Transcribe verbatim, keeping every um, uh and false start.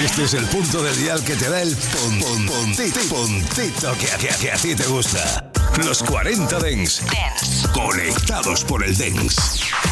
Este es el punto del dial que te da el pun, pun, puntito, puntito que, a- que, a- que a ti te gusta. Los cuarenta Dance. Conectados por el Dance.